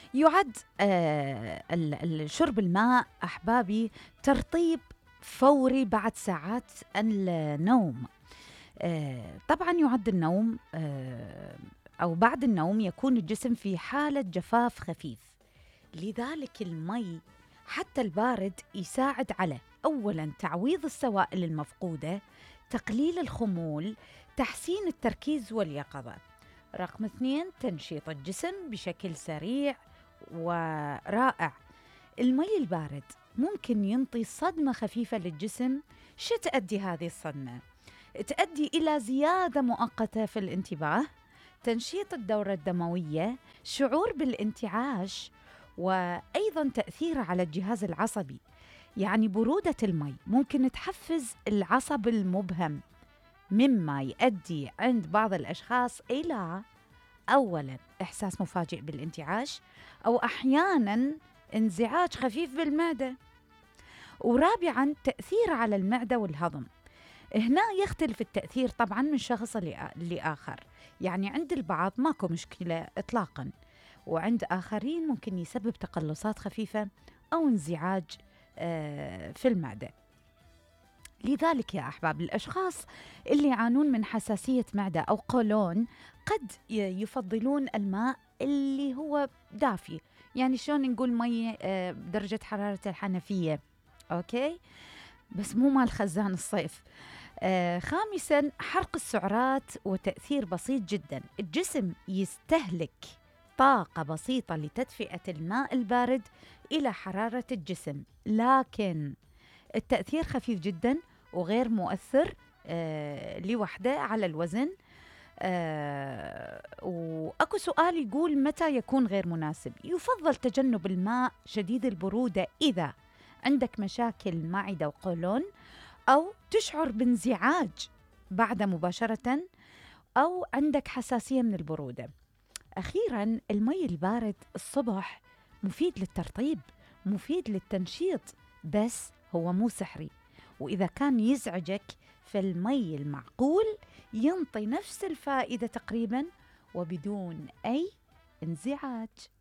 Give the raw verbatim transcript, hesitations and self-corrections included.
يعد آه ال- ال- شرب الماء أحبابي ترطيب فوري بعد ساعات النوم. آه طبعا يعد النوم آه أو بعد النوم يكون الجسم في حالة جفاف خفيف، لذلك المي حتى البارد يساعد على أولا تعويض السوائل المفقودة، تقليل الخمول، تحسين التركيز واليقظة. رقم اثنين، تنشيط الجسم بشكل سريع ورائع. المي البارد ممكن ينطي صدمة خفيفة للجسم. شو تؤدي هذه الصدمة؟ تؤدي إلى زيادة مؤقتة في الانتباه، تنشيط الدورة الدموية، شعور بالانتعاش، وأيضا تأثير على الجهاز العصبي. يعني برودة المي ممكن تحفز العصب المبهم، مما يؤدي عند بعض الأشخاص إلى أولاً إحساس مفاجئ بالانتعاش، أو أحياناً انزعاج خفيف بالمعدة، ورابعاً تأثير على المعدة والهضم. هنا يختلف التأثير طبعاً من شخص لآ- لآخر. يعني عند البعض ماكو مشكلة إطلاقاً، وعند آخرين ممكن يسبب تقلصات خفيفة أو انزعاج آه، في المعدة. لذلك يا أحباب، الأشخاص اللي يعانون من حساسية معدة أو قولون قد ي- يفضلون الماء اللي هو دافي. يعني شلون نقول مي آه، بدرجة حرارة الحنفية، أوكي، بس مو مال خزان الصيف. آه خامساً، حرق السعرات وتأثير بسيط جدا. الجسم يستهلك طاقة بسيطة لتدفئة الماء البارد إلى حرارة الجسم، لكن التأثير خفيف جدا وغير مؤثر آه لوحده على الوزن. آه وأكو سؤال يقول متى يكون غير مناسب؟ يفضل تجنب الماء شديد البرودة إذا عندك مشاكل معدة وقولون، أو تشعر بانزعاج بعد مباشرة، أو عندك حساسية من البرودة. أخيراً، المي البارد الصبح مفيد للترطيب، مفيد للتنشيط، بس هو مو سحري. وإذا كان يزعجك، فالمي المعقول ينطي نفس الفائدة تقريباً وبدون أي انزعاج.